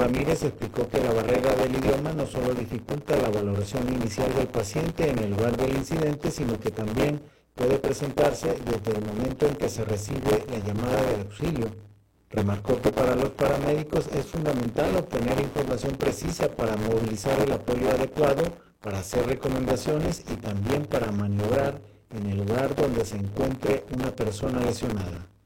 Ramírez explicó que la barrera del idioma no solo dificulta la valoración inicial del paciente en el lugar del incidente, sino que también puede presentarse desde el momento en que se recibe la llamada de auxilio. Remarcó que para los paramédicos es fundamental obtener información precisa para movilizar el apoyo adecuado, para hacer recomendaciones y también para maniobrar en el lugar donde se encuentre una persona lesionada.